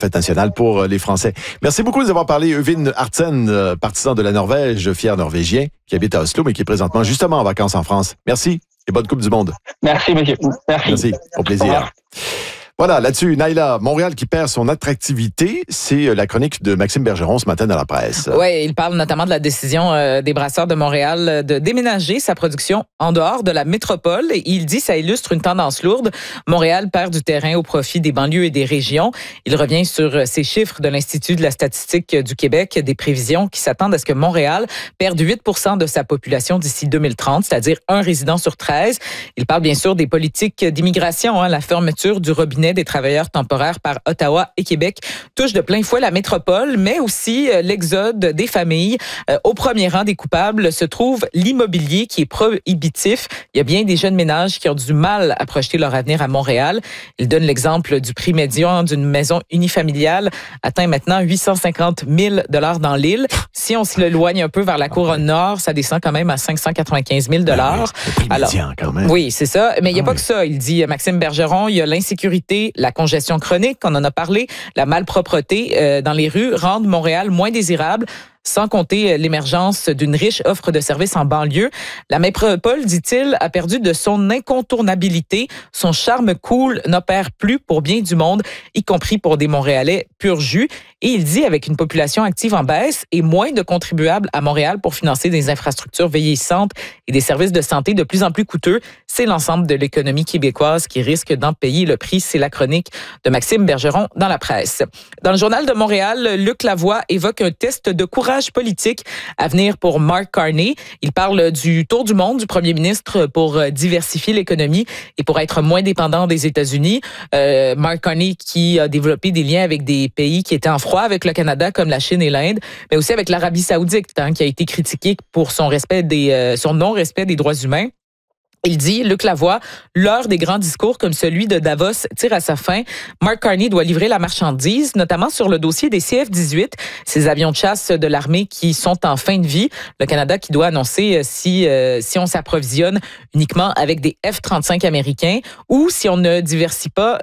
fête nationale pour les Français. Merci beaucoup de nous avoir parlé. Øyvind Artsen, partisan de la Norvège, fier norvégien, qui habite à Oslo, mais qui est présentement justement en vacances en France. Merci et bonne Coupe du Monde. Merci, monsieur. Merci. Au plaisir. Voilà, là-dessus, Naila, Montréal qui perd son attractivité, c'est la chronique de Maxime Bergeron ce matin dans la presse. Oui, il parle notamment de la décision des Brasseurs de Montréal de déménager sa production en dehors de la métropole. Il dit que ça illustre une tendance lourde. Montréal perd du terrain au profit des banlieues et des régions. Il revient sur ces chiffres de l'Institut de la statistique du Québec, des prévisions qui s'attendent à ce que Montréal perde 8% de sa population d'ici 2030, c'est-à-dire un résident sur 13. Il parle bien sûr des politiques d'immigration, la fermeture du robinet des travailleurs temporaires par Ottawa et Québec touche de plein fouet la métropole, mais aussi l'exode des familles. Au premier rang des coupables se trouve l'immobilier qui est prohibitif. Il y a bien des jeunes ménages qui ont du mal à projeter leur avenir à Montréal. Il donne l'exemple du prix médian d'une maison unifamiliale atteint maintenant 850 000 $ dans l'île. Si on s'éloigne un peu vers la couronne nord, ça descend quand même à 595 000 $. Le prix médian, quand même. Oui, c'est ça. Mais il n'y a pas que ça. Il dit, Maxime Bergeron, il y a l'insécurité, la congestion chronique, on en a parlé, la malpropreté dans les rues rendent Montréal moins désirable, sans compter l'émergence d'une riche offre de services en banlieue. La métropole, dit-il, a perdu de son incontournabilité. Son charme cool n'opère plus pour bien du monde, y compris pour des Montréalais pur jus. Et il dit, avec une population active en baisse et moins de contribuables à Montréal pour financer des infrastructures vieillissantes et des services de santé de plus en plus coûteux, c'est l'ensemble de l'économie québécoise qui risque d'en payer le prix. C'est la chronique de Maxime Bergeron dans la presse. Dans le Journal de Montréal, Luc Lavoie évoque un test de courage politique à venir pour Mark Carney. Il parle du tour du monde du premier ministre pour diversifier l'économie et pour être moins dépendant des États-Unis. Mark Carney qui a développé des liens avec des pays qui étaient en froid avec le Canada comme la Chine et l'Inde, mais aussi avec l'Arabie saoudite qui a été critiquée pour son non-respect des droits humains. Il dit, Luc Lavoie, l'heure des grands discours comme celui de Davos tire à sa fin. Mark Carney doit livrer la marchandise, notamment sur le dossier des CF-18, ces avions de chasse de l'armée qui sont en fin de vie. Le Canada qui doit annoncer si on s'approvisionne uniquement avec des F-35 américains ou si on ne diversifie pas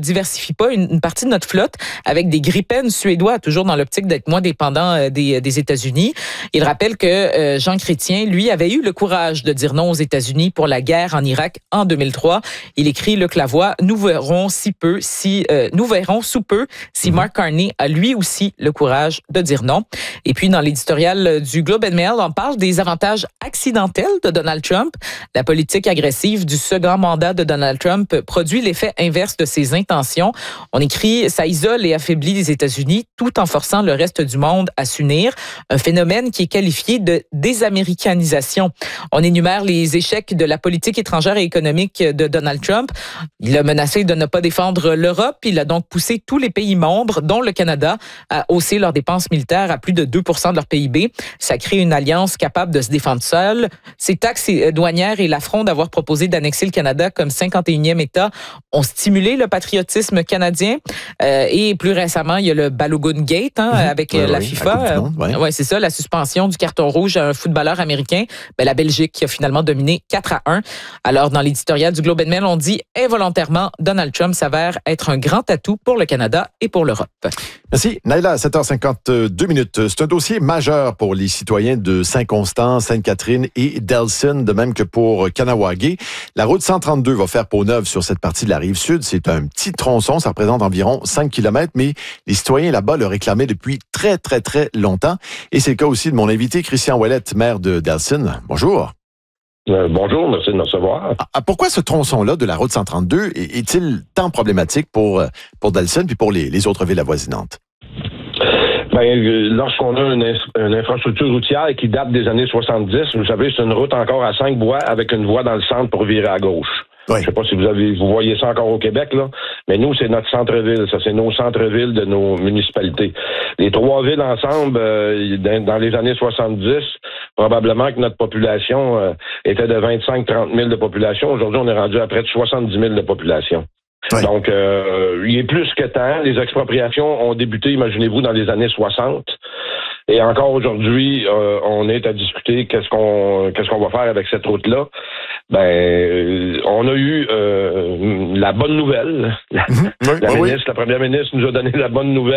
une partie de notre flotte avec des Gripen suédois, toujours dans l'optique d'être moins dépendant des États-Unis. Il rappelle que Jean Chrétien, lui, avait eu le courage de dire non aux États-Unis pour la guerre en Irak en 2003. Il écrit, Luc Lavoie, nous verrons sous peu si Mark Carney a lui aussi le courage de dire non. Et puis, dans l'éditorial du Globe and Mail, on parle des avantages accidentels de Donald Trump. La politique agressive du second mandat de Donald Trump produit l'effet inverse de ses intentions. On écrit, ça isole et affaiblit les États-Unis tout en forçant le reste du monde à s'unir. Un phénomène qui est qualifié de désaméricanisation. On énumère les échecs de la politique étrangère et économique de Donald Trump. Il a menacé de ne pas défendre l'Europe. Il a donc poussé tous les pays membres, dont le Canada, à hausser leurs dépenses militaires à plus de 2% de leur PIB. Ça crée une alliance capable de se défendre seule. Ces taxes douanières et l'affront d'avoir proposé d'annexer le Canada comme 51e État ont stimulé le patriotisme canadien. Et plus récemment, il y a le Balogun Gate avec la FIFA. Ouais, c'est ça, la suspension du carton rouge à un footballeur américain. La Belgique qui a finalement dominé 4-1. Alors, dans l'éditorial du Globe and Mail, on dit involontairement, Donald Trump s'avère être un grand atout pour le Canada et pour l'Europe. Merci. Naila, 7h52. C'est un dossier majeur pour les citoyens de Saint-Constant, Sainte-Catherine et Delson, de même que pour Kahnawake. La route 132 va faire peau neuve sur cette partie de la Rive-Sud. C'est un petit tronçon, ça représente environ 5 km, mais les citoyens là-bas le réclamaient depuis très, très, très longtemps. Et c'est le cas aussi de mon invité, Christian Ouellette, maire de Delson. Bonjour. Bonjour, merci de me recevoir. Pourquoi ce tronçon-là de la route 132 est-il tant problématique pour Delson puis pour les autres villes avoisinantes? Lorsqu'on a une infrastructure routière qui date des années 70, vous savez, c'est une route encore à 5 voies avec une voie dans le centre pour virer à gauche. Oui. Je ne sais pas si vous voyez ça encore au Québec, là, mais nous, c'est notre centre-ville. Ça, c'est nos centres-villes de nos municipalités. Les trois villes ensemble, dans les années 70, probablement que notre population était de 25-30 000 de population. Aujourd'hui, on est rendu à près de 70 000 de population. Oui. Donc, il est plus que temps. Les expropriations ont débuté, imaginez-vous, dans les années 60. Et encore aujourd'hui, on est à discuter qu'est-ce qu'on va faire avec cette route-là. On a eu la bonne nouvelle. La première ministre nous a donné la bonne nouvelle.